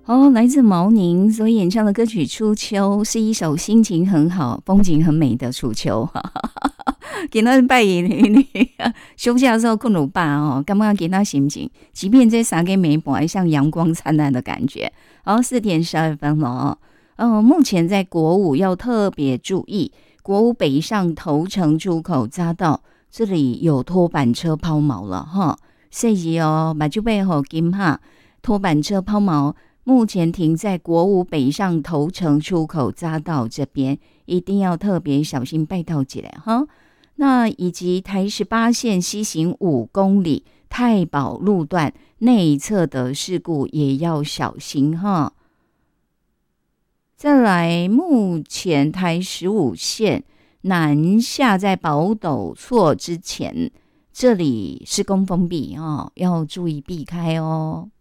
来自毛宁所演唱的歌曲《初秋》是一首心情很好、风景很美的初秋。今仔拜你休假的时候困有饱感觉今仔心情，即便这3个美半像阳光灿烂的感觉。4:12了目前在国五要特别注意，国五北上头城出口匝道这里有拖板车抛锚了哈，细节目睭背后金哈，拖板车抛锚。目前停在国五北上头城出口匝道这边，一定要特别小心拜道起来哈。那以及台18线西行5公里太保路段内侧的事故也要小心哈。再来，目前台15线南下在宝斗厝之前，这里施工封闭要注意避开哦。